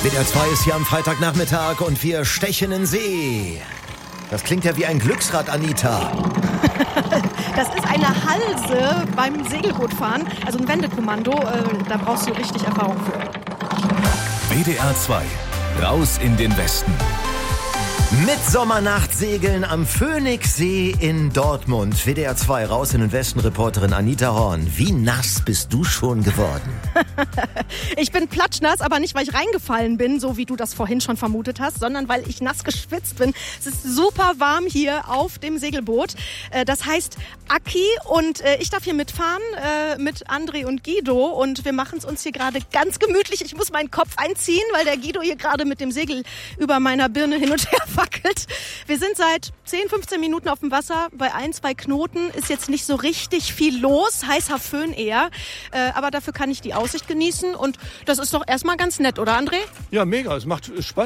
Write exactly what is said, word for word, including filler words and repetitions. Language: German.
W D R zwei ist hier am Freitagnachmittag und wir stechen in See. Das klingt ja wie ein Glücksrad, Anita. Das ist eine Halse beim Segelbootfahren, also ein Wendekommando. Äh, da brauchst du richtig Erfahrung für. W D R zwei, raus in den Westen. Mitsommernachtsegeln am Phoenixsee in Dortmund. W D R zwei, raus in den Westen, Reporterin Anita Horn. Wie nass bist du schon geworden? Ich bin platschnass, aber nicht, weil ich reingefallen bin, so wie du das vorhin schon vermutet hast, sondern weil ich nass geschwitzt bin. Es ist super warm hier auf dem Segelboot. Das heißt Aki und ich darf hier mitfahren mit André und Guido und wir machen es uns hier gerade ganz gemütlich. Ich muss meinen Kopf einziehen, weil der Guido hier gerade mit dem Segel über meiner Birne hin und her wackelt. Wir sind seit zehn, fünfzehn Minuten auf dem Wasser. Bei ein, zwei Knoten ist jetzt nicht so richtig viel los. Heißer Föhn eher. Äh, aber dafür kann ich die Aussicht genießen. Und das ist doch erstmal ganz nett, oder André? Ja, mega. Es macht Spaß.